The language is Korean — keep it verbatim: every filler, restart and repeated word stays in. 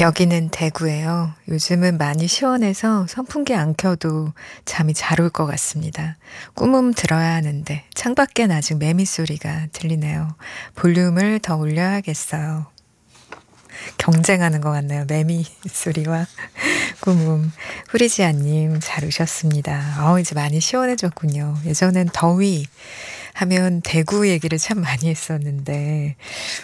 여기는 대구예요. 요즘은 많이 시원해서 선풍기 안 켜도 잠이 잘 올 것 같습니다. 꿈은 들어야 하는데 창밖엔 아직 매미 소리가 들리네요. 볼륨을 더 올려야겠어요. 경쟁하는 것 같네요. 매미 소리와 꿈음. 후리지아님 잘 오셨습니다. 어, 이제 많이 시원해졌군요. 예전엔 더위 하면 대구 얘기를 참 많이 했었는데